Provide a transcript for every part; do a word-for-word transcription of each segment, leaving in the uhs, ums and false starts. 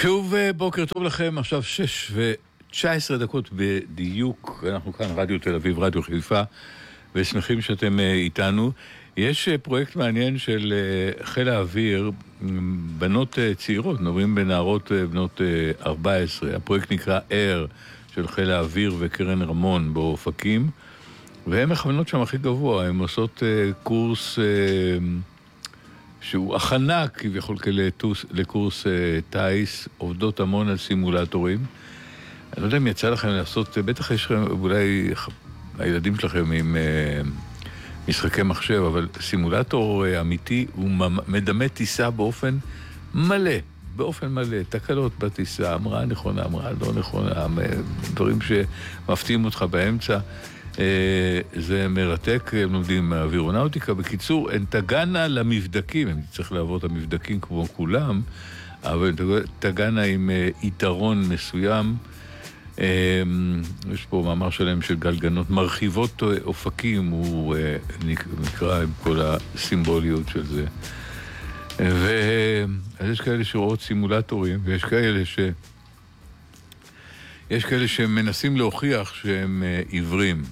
שוב בוקר טוב לכם, עכשיו שש ותשע עשרה דקות בדיוק, אנחנו כאן רדיו תל אביב, רדיו חיפה, ושמחים שאתם איתנו. יש פרויקט מעניין של חיל האוויר, בנות צעירות, נורים בנערות בנות ארבע עשרה, הפרויקט נקרא אייר של חיל האוויר וקרן רמון באופקים, והן מכוונות שם הכי גבוה, הן עושות קורס שהוא הכנה כביכול לקורס טייס, עובדות המון על סימולטורים. אני לא יודע אם יצא לכם לעשות, בטח יש לכם, אולי הילדים שלכם עם משחקי מחשב, אבל סימולטור אמיתי הוא מדמה טיסה באופן מלא, באופן מלא, תקלות בטיסה, אמרה נכונה, אמרה לא נכונה, דברים שמפתיעים אותך באמצע. זה מרתק, הם לומדים מהאווירונאוטיקה. בקיצור, הן תגענה למבדקים, הם צריך לעבור את המבדקים כמו כולם, אבל תגענה עם יתרון מסוים. יש פה מאמר שלהם של גלגנות מרחיבות אופקים, הוא נקרא עם כל הסימבוליות של זה. אז יש כאלה שרואות סימולטורים, ויש כאלה ש... יש כאלה שמנסים להוכיח שהם עיוורים.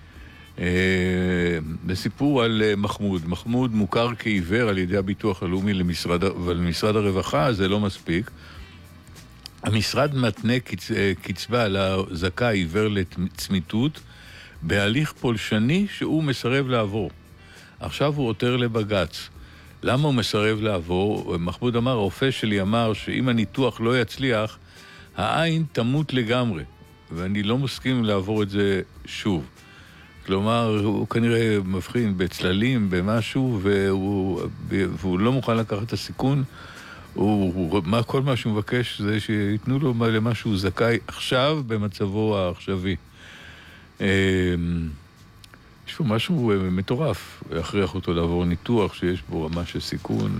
בסיפור על מחמוד. מחמוד מוכר כעיוור על ידי הביטוח הלאומי למשרד, אבל למשרד הרווחה זה לא מספיק. המשרד מתנה קצ... קצבה לזכאי עיוור לצמיתות בהליך פולשני שהוא מסרב לעבור. עכשיו הוא עותר לבגץ. למה הוא מסרב לעבור? מחמוד אמר, הרופא שלי אמר שאם הניתוח לא יצליח, העין תמות לגמרי, ואני לא מסכים לעבור את זה שוב. כלומר, הוא כנראה מבחין בצללים, במשהו, והוא, והוא לא מוכן לקחת את הסיכון. הוא, הוא, מה, כל מה שהוא מבקש זה שיתנו לו למה שהוא זכאי עכשיו במצבו העכשווי. יש פה משהו מטורף, להכריח אותו לעבור ניתוח שיש בו רמה של סיכון.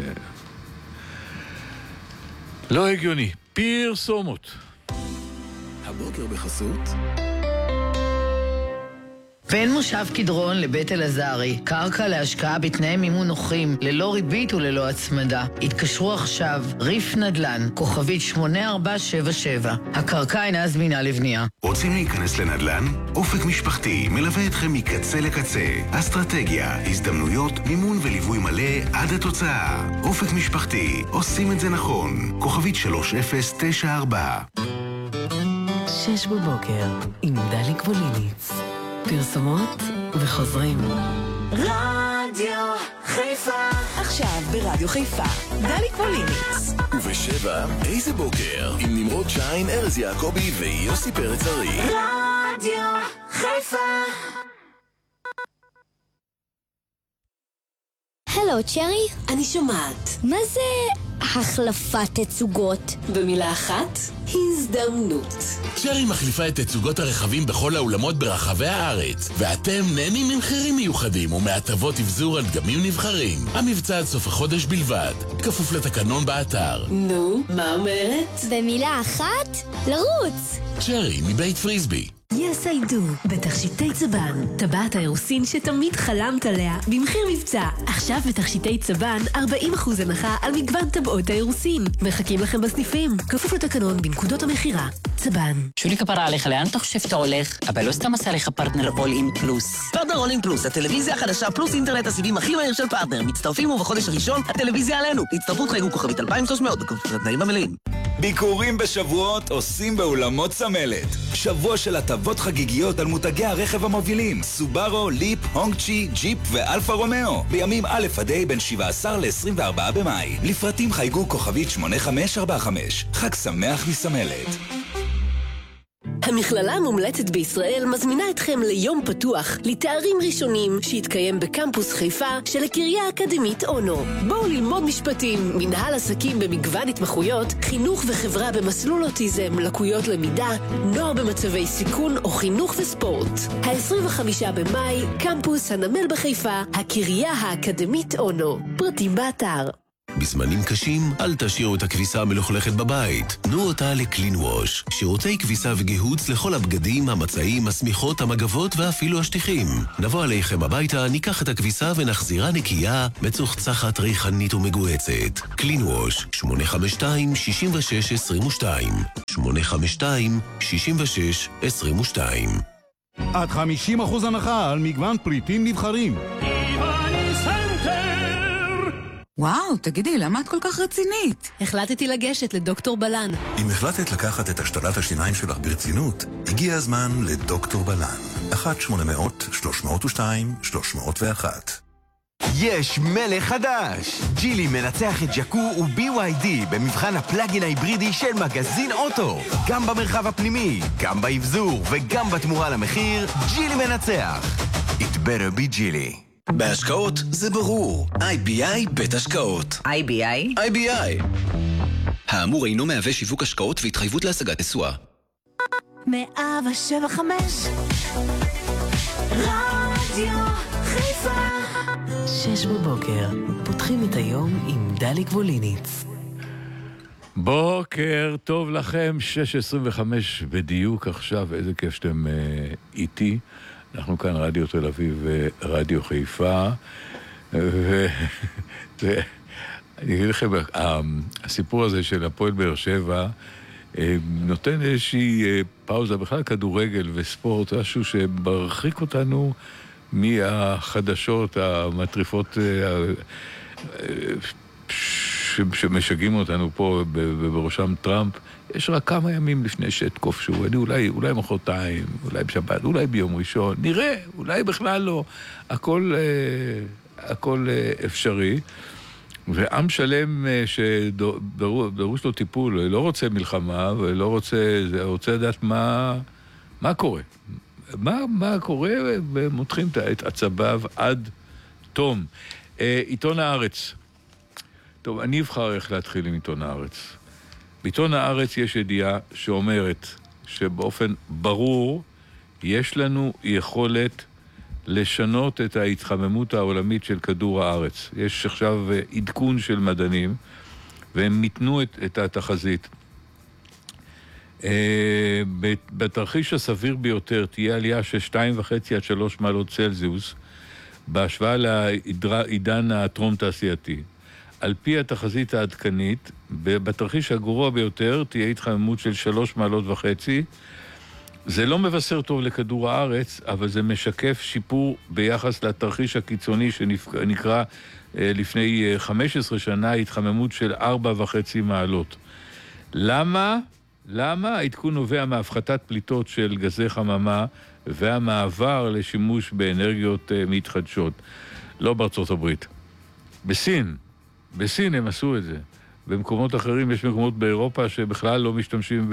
לא הגיוני. פרסומות. הבוקר בחסות בין מושב קדרון לבית אלעזרי, קרקע להשקעה בתנאי מימון נוחים, ללא ריבית וללא הצמדה. התקשרו עכשיו, ריף נדל"ן, כוכבית שמונה ארבע שבע שבע. הקרקע אינה זמינה לבנייה. רוצים להיכנס לנדל"ן? אופק משפחתי מלווה אתכם מקצה לקצה. אסטרטגיה, הזדמנויות, מימון וליווי מלא עד התוצאה. אופק משפחתי, עושים את זה נכון. כוכבית שלוש אפס תשע ארבע. שש בבוקר עם דלי קבוליניץ. פרסומות וחוזרים. רדיו חיפה. עכשיו ברדיו חיפה, דלי קבוליניץ. ובשבע, איזה בוקר עם נמרוד שיין, ארז יעקבי ויוסי פרץ ארי. רדיו חיפה. הלו, צ'רי? אני שומעת. מה זה החלפת תצוגות? במילה אחת, הזדמנות. צ'רי מחליפה את תצוגות הרכבים בכל האולמות ברחבי הארץ, ואתם נהנים ממחירים מיוחדים ומהטבות אבזור על דגמים נבחרים. המבצע עד סוף החודש בלבד, כפוף לתקנון באתר. נו, מה אומרת? במילה אחת, לרוץ. צ'רי מבית פריסבי. Yes I do, בתכשיטי צבן, טבעת האירוסין שתמיד חלמת עליה, במחיר מבצע. עכשיו בתכשיטי צבן, ארבעים אחוז הנחה על מגוון טבעות האירוסין. מחכים לכם בסניפים, כפוף לתקנון בנקודות המחירה. צבן. שולי כפרה עליך, לאן אתה חושב שאתה הולך? אבל לא סתם עשה לך פרטנר אול אין פלוס. פרטנר אול אין פלוס, הטלוויזיה החדשה פלוס אינטרנט הסיבים הכי מהיר של פרטנר. מצטרפים ובחודש הראשון, הטלוויזיה עלינו. להצטרפות חייגו כוכבית אלפיים ושלוש מאות, בכפוף לתנאים המלאים. ביקורים בשבועות עושים באולמות סמלת. שבוע של הטבות חגיגיות על מותגי הרכב המובילים, סובארו, ליפ, הונגצ'י, ג'יפ ואלפה רומאו. בימים א' עד ה' בין שבעה עשר ל-עשרים וארבעה במאי. לפרטים חייגו כוכבית שמונה חמש ארבע חמש. חג שמח מסמלת. המכללה המומלצת בישראל מזמינה אתכם ליום פתוח לתארים ראשונים שיתקיים בקמפוס חיפה של הקריה האקדמית אונו. בואו ללמוד משפטים, מנהל עסקים במגוון התמחויות, חינוך וחברה במסלול אוטיזם, לקויות למידה, נוער במצבי סיכון או חינוך וספורט. ה-עשרים וחמישה במאי, קמפוס הנמל בחיפה, הקריה האקדמית אונו. פרטים באתר. בזמנים קשים, אל תשאירו את הכביסה המלוכלכת בבית. תנו אותה לקלין ווש. שירותי כביסה וגיהוץ לכל הבגדים, המצעים, השמיכות, המגבות ואפילו השטיחים. נבוא עליכם הביתה, ניקח את הכביסה ונחזירה נקייה, מצוחצחת, ריחנית ומגועצת. קלין ווש, שמונה חמש שתיים שש שש עשרים ושתיים. שמונה חמש שתיים שש שש עשרים ושתיים. עד חמישים אחוז הנחה על מגוון פריטים נבחרים. וואו, תגידי, למה את כל כך רצינית? החלטתי לגשת לדוקטור בלן. אם החלטת לקחת את השתלת השיניים שלך ברצינות, הגיע הזמן לדוקטור בלן. אחת שמונה מאות שלוש מאות ושתיים שלוש מאות ואחת. יש מלך חדש! ג'ילי מנצח את ג'קו ו-בי וואי די במבחן הפלאגין ההיברידי של מגזין אוטו. גם במרחב הפנימי, גם באבזור וגם בתמורה למחיר, ג'ילי מנצח. It better be ג'ילי. בהשקעות זה ברור. איי בי איי בית השקעות. איי בי איי? איי בי איי. האמור אינו מהווה שיווק השקעות והתחייבות להשגת תשואה. מאה שבע חמש רדיו חיפה. שש בבוקר, פותחים את היום עם דלי גבוליניץ. בוקר טוב לכם, שש עשרים וחמש בדיוק עכשיו, איזה כיף שאתם uh, איתי. אנחנו כאן רדיו תל אביב ורדיו חיפה. ואני אגיד לכם, הסיפור הזה של הפועל באר שבע נותן איזושהי פאוזה, בכלל כדורגל וספורט, משהו שמרחיק אותנו מהחדשות המטריפות שמשגעים אותנו פה, ובראשם טראמפ. יש רק כמה ימים לפני שתקופשו, אני אולי, אולי מחרתיים, אולי בשבת, אולי ביום ראשון, נראה, אולי בכלל לא. הכל, הכל אפשרי. ועם שלם שדרוש לו טיפול, לא רוצה מלחמה, ולא רוצה, רוצה לדעת מה, מה קורה. מה, מה קורה, ומותחים את עצביו עד תום. עיתון הארץ. טוב, אני אבחר איך להתחיל עם עיתון הארץ. בעיתון הארץ יש ידיעה שאומרת שבאופן ברור יש לנו יכולת לשנות את ההתחממות העולמית של כדור הארץ. יש עכשיו עדכון של מדענים, והם מתנו את, את התחזית. בתרחיש הסביר ביותר תהיה עלייה של שתיים וחצי עד שלוש מעלות צלזיוס, בהשוואה לעידן הטרום תעשייתי. על פי התחזית העדכנית, בתרחיש הגרוע ביותר תהיה התחממות של שלוש מעלות וחצי. זה לא מבשר טוב לכדור הארץ, אבל זה משקף שיפור ביחס לתרחיש הקיצוני שנקרא לפני חמש עשרה שנה, התחממות של ארבע וחצי מעלות. למה? למה? העדכון נובע מהפחתת פליטות של גזי חממה והמעבר לשימוש באנרגיות מתחדשות. לא בארצות הברית. בסין. בסין הם עשו את זה. במקומות אחרים יש מקומות באירופה שבכלל לא משתמשים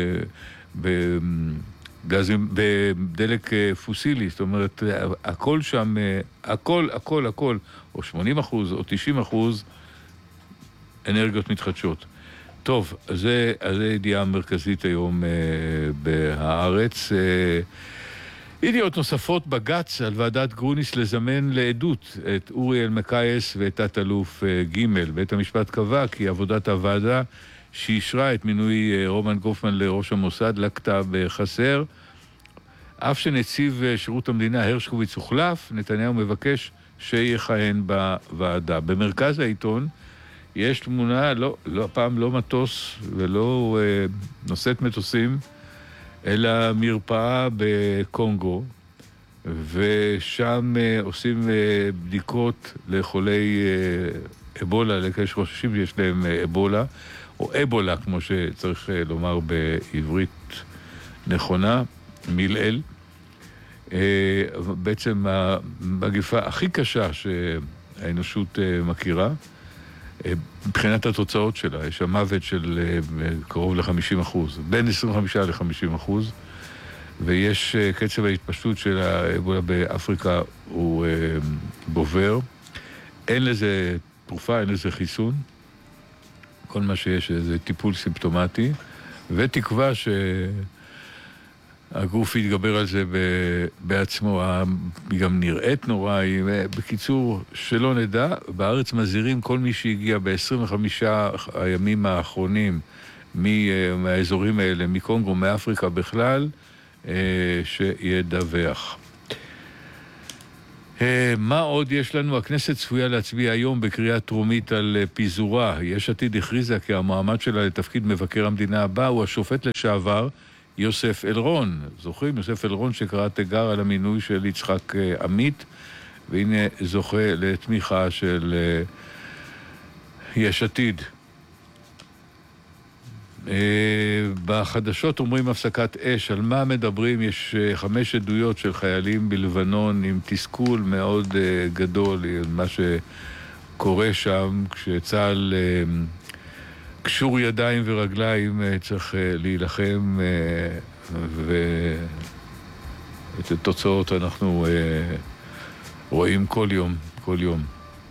בגזים, בדלק פוסילי. זאת אומרת, הכל שם, הכל, הכל, הכל, או שמונים אחוז או תשעים אחוז אנרגיות מתחדשות. טוב, אז זה, אז זה ידיעה מרכזית היום בהארץ. ידיעות נוספות, בג"ץ על ועדת גרוניס לזמן לעדות את אורי אלמקייס ואת תת-אלוף ג'. בית המשפט קבע כי עבודת הוועדה שאישרה את מינוי רומן גופמן לראש המוסד לקטה בחסר. אף שנציב שירות המדינה הרשקוביץ הוחלף, נתניהו מבקש שיכהן בוועדה. במרכז העיתון יש תמונה, לא, לא, פעם לא מטוס ולא אה, נושאת מטוסים, אלא מרפאה בקונגו, ושם uh, עושים uh, בדיקות לחולי uh, אבולה, לכאלה שחוששים שיש להם uh, אבולה, או אבולה, כמו שצריך uh, לומר בעברית נכונה, מילאל. Uh, בעצם המגפה הכי קשה שהאנושות uh, מכירה, מבחינת התוצאות שלה, יש המוות של קרוב ל-חמישים אחוז, בין עשרים וחמישה ל-חמישים אחוז, ויש קצב ההתפשטות של האבולה באפריקה הוא בובר. אין לזה תרופה, אין לזה חיסון. כל מה שיש זה טיפול סימפטומטי, ותקווה הגוף יתגבר על זה בעצמו, היא גם נראית נורא, היא, בקיצור, שלא נדע, בארץ מזהירים כל מי שהגיע ב-עשרים וחמישה הימים האחרונים מהאזורים האלה, מקונגו, מאפריקה בכלל, שידווח. מה עוד יש לנו? הכנסת צפויה להצביע היום בקריאה טרומית על פיזורה. יש עתיד הכריזה כי המועמד שלה לתפקיד מבקר המדינה הבא הוא השופט לשעבר יוסף אלרון. זוכרים? יוסף אלרון שקרא תיגר על המינוי של יצחק עמית, והנה זוכה לתמיכה של יש עתיד. בחדשות אומרים הפסקת אש. על מה מדברים? יש חמש עדויות של חיילים בלבנון עם תסכול מאוד גדול, מה שקורה שם כשצה"ל קשור ידיים ורגליים צריך להילחם, ואת התוצאות אנחנו רואים כל יום, כל יום.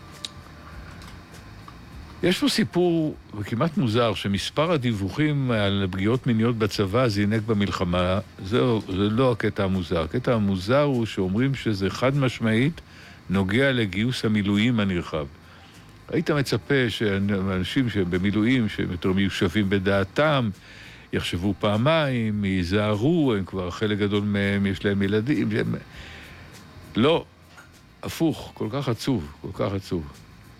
יש פה סיפור כמעט מוזר, שמספר הדיווחים על פגיעות מיניות בצבא זינק במלחמה. זה, זה לא הקטע המוזר. הקטע המוזר הוא שאומרים שזה חד משמעית נוגע לגיוס המילואים הנרחב. היית מצפה שאנשים שבמילואים, שהם יותר מיושבים בדעתם, יחשבו פעמיים, ייזהרו, הם כבר חלק גדול מהם, יש להם ילדים. הם... לא, הפוך, כל כך עצוב, כל כך עצוב.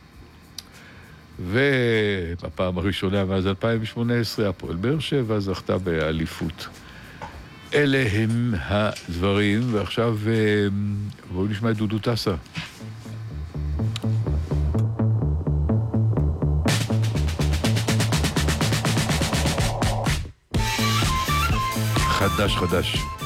ובפעם הראשונה מאז אלפיים ושמונה עשרה הפועל באר שבע זכתה באליפות. אלה הם הדברים, ועכשיו בואו נשמע את דודו טסה. חדש חדש.